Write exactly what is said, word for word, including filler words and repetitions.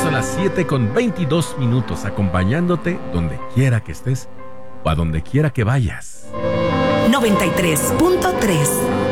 son las siete con veintidós minutos, acompañándote donde quiera que estés o a donde quiera que vayas. noventa y tres punto tres